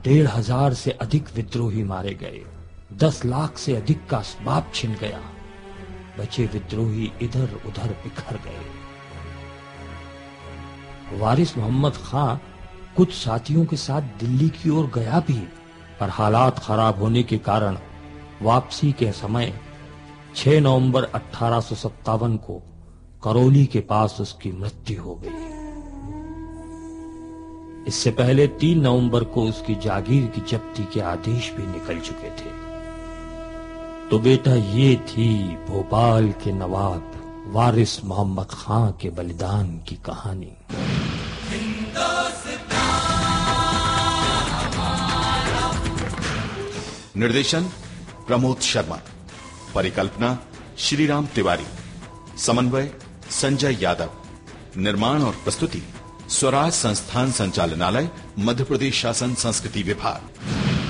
1,500 से अधिक विद्रोही मारे गए, 10 लाख से अधिक का असबाब छिन गया। बचे विद्रोही इधर उधर बिखर गए। वारिस मोहम्मद खां कुछ साथियों के साथ दिल्ली की ओर गया भी, पर हालात खराब होने के कारण वापसी के समय 6 नवंबर 1857 को करौली के पास उसकी मृत्यु हो गई। इससे पहले 3 नवंबर को उसकी जागीर की जब्ती के आदेश भी निकल चुके थे। तो बेटा, ये थी भोपाल के नवाब वारिस मोहम्मद खां के बलिदान की कहानी। निर्देशन प्रमोद शर्मा, परिकल्पना श्रीराम तिवारी, समन्वय संजय यादव, निर्माण और प्रस्तुति स्वराज संस्थान संचालनालय, मध्य प्रदेश शासन संस्कृति विभाग।